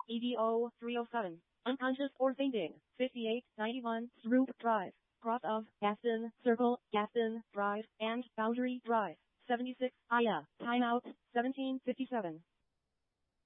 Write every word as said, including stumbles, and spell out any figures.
E D O three oh seven. Unconscious or fainting. fifty-eight ninety-one Sroop Drive. Cross of Gaston Circle, Gaston Drive, and Boundary Drive. seventy-six Aya. Timeout seventeen fifty-seven.